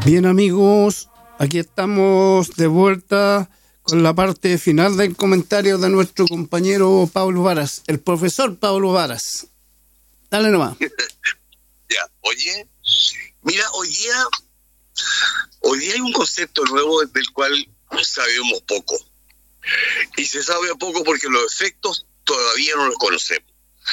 Bien, amigos, aquí estamos de vuelta con la parte final del comentario de nuestro compañero Pablo Varas, el profesor Pablo Varas. Dale nomás. Ya, oye, mira, hoy día hay un concepto nuevo del cual sabemos poco. Y se sabe poco porque los efectos todavía no los conocemos.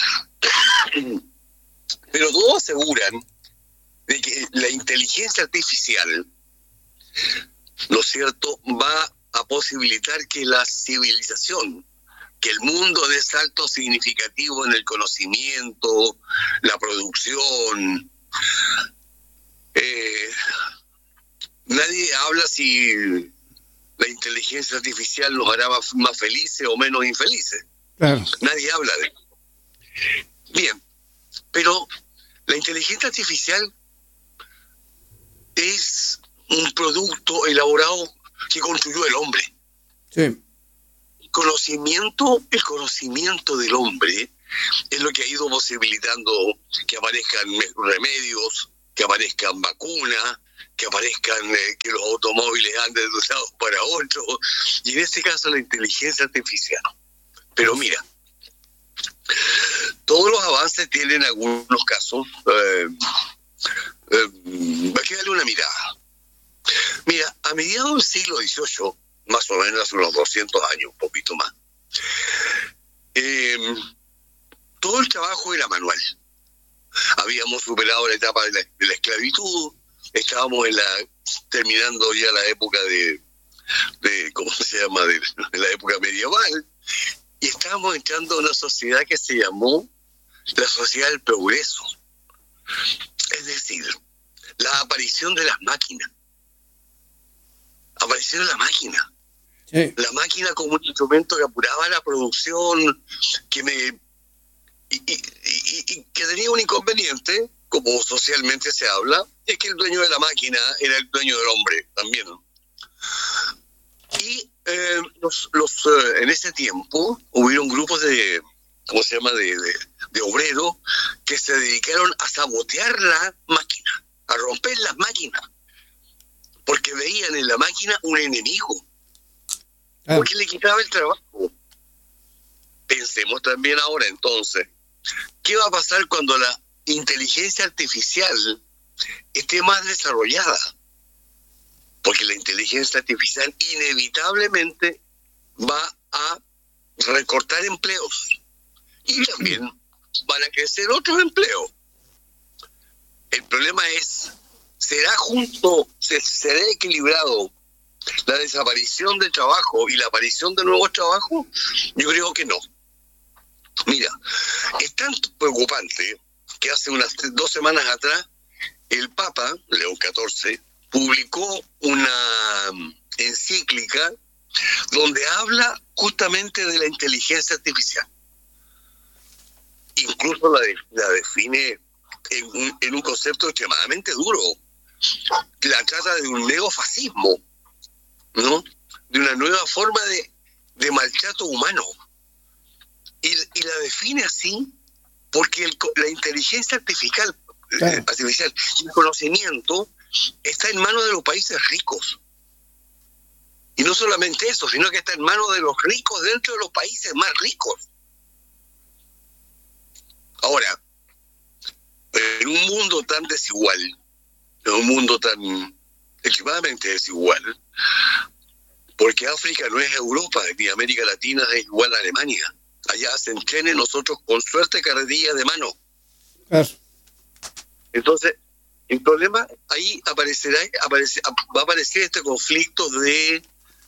Pero todos aseguran de que la inteligencia artificial, ¿no es cierto?, va a posibilitar que la civilización, que el mundo dé saltos significativos en el conocimiento, la producción. Nadie habla si la inteligencia artificial nos hará más felices o menos infelices. Claro. Nadie habla de eso. Bien, pero la inteligencia artificial es un producto elaborado que construyó el hombre. Sí. El conocimiento del hombre es lo que ha ido posibilitando que aparezcan remedios, que aparezcan vacunas, que aparezcan que los automóviles anden de un lado para otro, y en este caso la inteligencia artificial. Pero mira, todos los avances tienen algunos casos. Hay que darle una mirada. Mira, a mediados del siglo XVIII, más o menos hace unos 200 años, un poquito más, todo el trabajo era manual. Habíamos superado la etapa de la esclavitud, estábamos terminando ya la época de ¿cómo se llama?, de la época medieval, y estábamos entrando a una sociedad que se llamó la sociedad del progreso. Es decir, la aparición de las máquinas. Apareció la máquina. Sí. La máquina como un instrumento que apuraba la producción, que que tenía un inconveniente, como socialmente se habla, es que el dueño de la máquina era el dueño del hombre también. Y en ese tiempo hubieron grupos de, ¿cómo se llama?, de obreros que se dedicaron a sabotear la máquina, a romper las máquinas, porque veían en la máquina un enemigo, porque le quitaba el trabajo. Pensemos también ahora entonces, ¿qué va a pasar cuando la inteligencia artificial esté más desarrollada? Porque la inteligencia artificial inevitablemente va a recortar empleos y también van a crecer otros empleos. El problema es, ¿será equilibrado la desaparición del trabajo y la aparición de nuevos trabajos? Yo creo que no. Mira, es tan preocupante que hace unas 2 semanas atrás el Papa, León XIV, publicó una encíclica donde habla justamente de la inteligencia artificial. Incluso la define en un concepto extremadamente duro. La trata de un neofascismo, ¿no?, de una nueva forma de maltrato humano. Y la define así porque la inteligencia artificial, el conocimiento, está en manos de los países ricos. Y no solamente eso, sino que está en manos de los ricos dentro de los países más ricos. Ahora, en un mundo tan desigual, en un mundo tan extremadamente desigual, porque África no es Europa, ni América Latina es igual a Alemania. Allá hacen trenes, nosotros con suerte carretillas de mano. Entonces, el problema ahí va a aparecer este conflicto de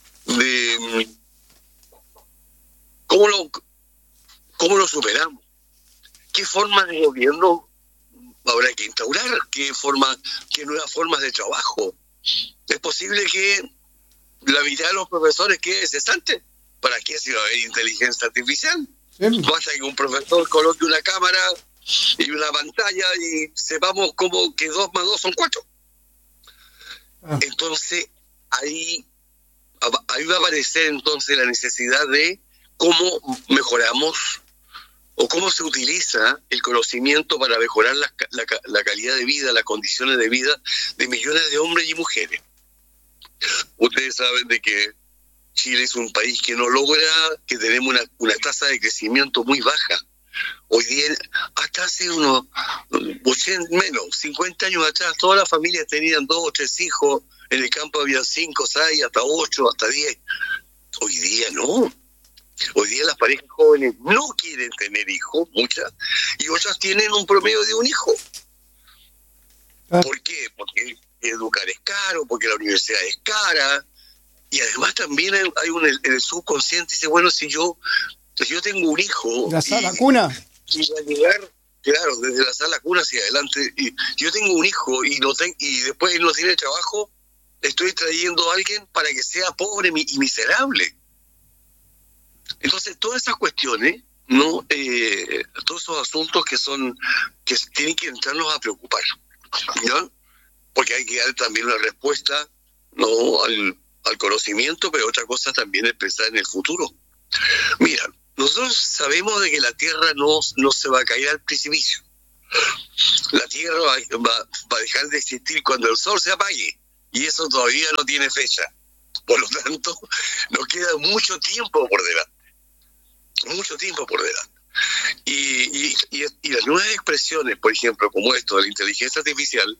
¿cómo lo superamos? ¿Qué forma de gobierno habrá que instaurar? ¿Qué nuevas formas de trabajo? ¿Es posible que la mitad de los profesores quede cesante? ¿Para qué si va a haber inteligencia artificial? Basta que un profesor coloque una cámara y una pantalla y sepamos cómo que 2 más 2 son 4. Entonces, ahí va a aparecer entonces la necesidad de cómo mejoramos o cómo se utiliza el conocimiento para mejorar la calidad de vida, las condiciones de vida de millones de hombres y mujeres. Ustedes saben de que Chile es un país que no logra, que tenemos una tasa de crecimiento muy baja. Hoy día, hasta hace unos 50 años atrás, todas las familias tenían 2 o 3 hijos, en el campo había 5, 6, hasta 8, hasta 10. Hoy día no. Hoy día las parejas jóvenes no quieren tener hijos, muchas, y otras tienen un promedio de un hijo. ¿Por qué? Porque educar es caro, porque la universidad es cara, y además también hay en el subconsciente, dice, bueno, si yo tengo un hijo... ¿La sala cuna? Y va a llegar, claro, desde la sala cuna hacia adelante, y yo tengo un hijo y después él no tiene trabajo, estoy trayendo a alguien para que sea pobre y miserable. Entonces, todas esas cuestiones, ¿no? Todos esos asuntos que tienen que entrarnos a preocupar, ¿no? Porque hay que dar también una respuesta, ¿no? al conocimiento, pero otra cosa también es pensar en el futuro. Mira, nosotros sabemos de que la Tierra no se va a caer al precipicio. La Tierra va a dejar de existir cuando el Sol se apague, y eso todavía no tiene fecha. Por lo tanto, nos queda mucho tiempo por delante. Mucho tiempo por delante. Y las nuevas expresiones, por ejemplo, como esto de la inteligencia artificial,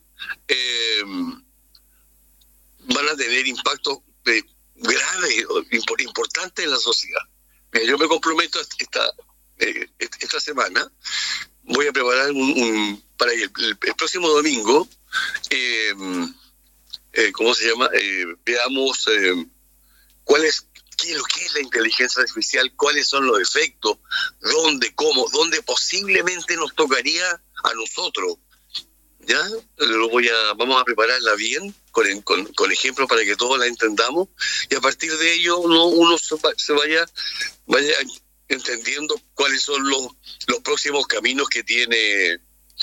van a tener impacto grave, importante en la sociedad. Mira, yo me comprometo esta semana, voy a preparar para el próximo domingo, ¿cómo se llama? Veamos qué es lo que es la inteligencia artificial, cuáles son los efectos, dónde posiblemente nos tocaría a nosotros. ¿Ya? Vamos a prepararla bien, con ejemplos para que todos la entendamos, y a partir de ello uno se vaya entendiendo cuáles son los próximos caminos que tiene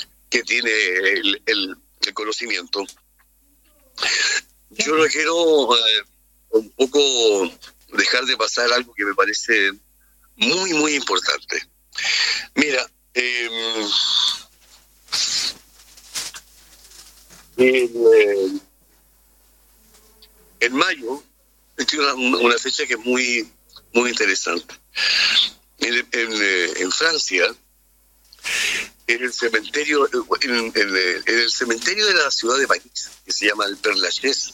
el conocimiento. Yo no quiero un poco dejar de pasar algo que me parece muy, muy importante. Mira, en mayo, es una fecha que es muy, muy interesante. En Francia, en el cementerio de la ciudad de París, que se llama el Père Lachaise,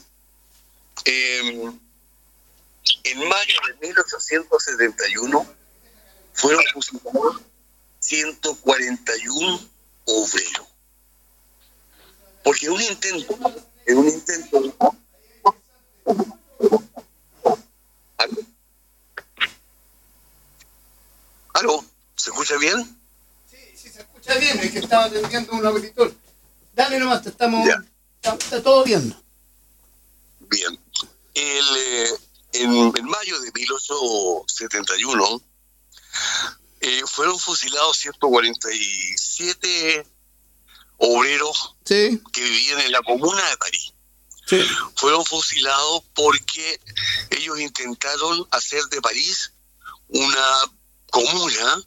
en mayo de 1871 fueron fusilados 141 obreros. Porque en un intento. ¿Aló? ¿Se escucha bien? Sí, se escucha bien, es que estaba atendiendo un auditor. Dale nomás, está todo bien. Bien. En mayo de 1871 fueron fusilados 147 obreros que vivían en la Comuna de París. Sí. Fueron fusilados porque ellos intentaron hacer de París una comuna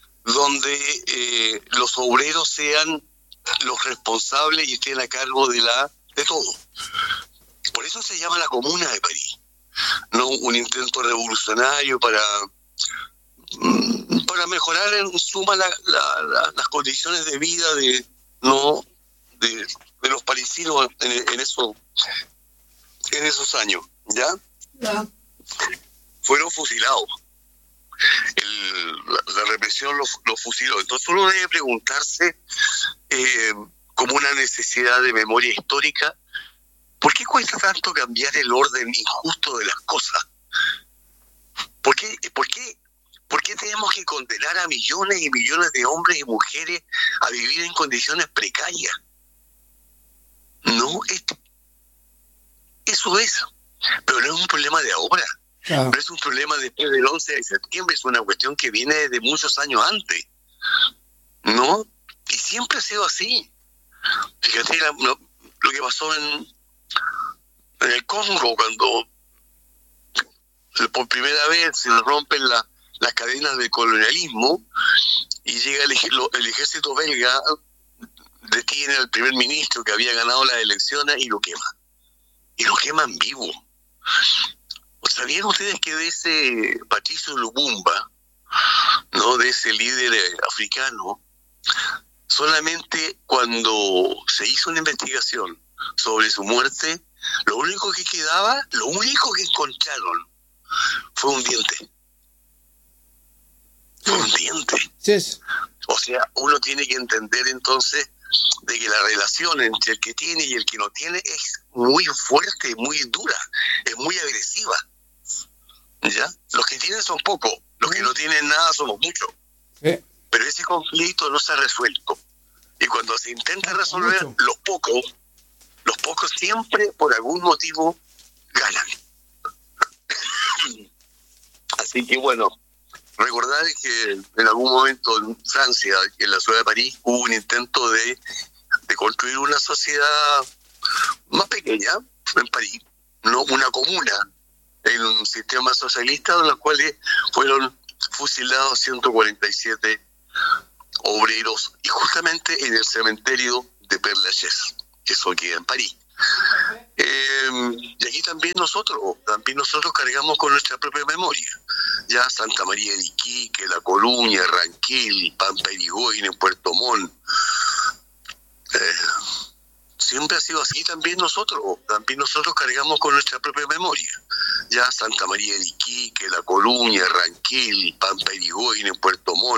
donde los obreros sean los responsables y estén a cargo de todo. Por eso se llama la Comuna de París. No un intento revolucionario para mejorar en suma las condiciones de vida de los parisinos en esos años, ¿ya? Fueron fusilados. La represión los fusiló. Entonces uno debe preguntarse, como una necesidad de memoria histórica, ¿por qué cuesta tanto cambiar el orden injusto de las cosas? ¿Por qué tenemos que condenar a millones y millones de hombres y mujeres a vivir en condiciones precarias? No, eso es. Pero no es un problema de ahora. Claro. Pero es un problema después del 11 de septiembre. Es una cuestión que viene de muchos años antes, ¿no? Y siempre ha sido así. Fíjate lo que pasó en el Congo, cuando por primera vez se rompen las cadenas del colonialismo y llega el ejército belga, detiene al primer ministro que había ganado las elecciones y lo quema. Y lo queman vivo. ¿Sabían ustedes que de ese Patricio Lumumba, ¿no?, de ese líder africano, solamente cuando se hizo una investigación sobre su muerte, lo único que encontraron fue un diente? Fue un diente. Sí. O sea, uno tiene que entender entonces de que la relación entre el que tiene y el que no tiene es muy fuerte, muy dura, es muy agresiva. ¿Ya? Los que tienen son pocos, los que no tienen nada somos muchos. Sí. Pero ese conflicto no se ha resuelto. Y cuando se intenta resolver, los pocos siempre por algún motivo ganan. Así que bueno, recordar que en algún momento en Francia, en la ciudad de París, hubo un intento de construir una sociedad más pequeña en París, no una comuna, en un sistema socialista, en los cuales fueron fusilados 147 obreros, y justamente en el cementerio de Père Lachaise, que eso queda en París. Y aquí también nosotros cargamos con nuestra propia memoria. Ya Santa María de Iquique, La Coruña, Ranquil, Pampa Irigoyen, en Puerto Montt. Siempre ha sido así. También nosotros cargamos con nuestra propia memoria. Ya Santa María de Iquique, La Coruña, Ranquil, Pampa Irigoyen, en Puerto Montt.